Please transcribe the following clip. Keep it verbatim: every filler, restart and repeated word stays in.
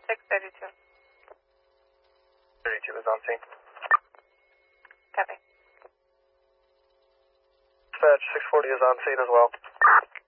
six thirty-two. thirty-two is on scene. Copy. Dispatch, six forty is on scene as well.